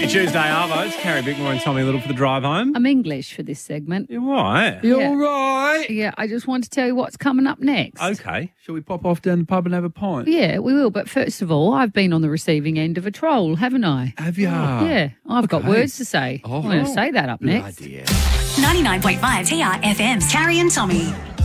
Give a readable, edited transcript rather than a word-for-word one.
your Tuesday Arvo. It's Carrie Bickmore and Tommy Little for the drive home. I'm English for this segment. You're right. You Yeah. all right? Yeah, I just want to tell you what's coming up next. Okay. Shall we pop off down the pub and have a pint? Yeah, we will. But first of all, I've been on the receiving end of a troll, haven't I? Have you? Yeah, I've got okay. words to say. I'm going to say that up next. Bloody hell. 99.5 TRFM's Carrie and Tommy.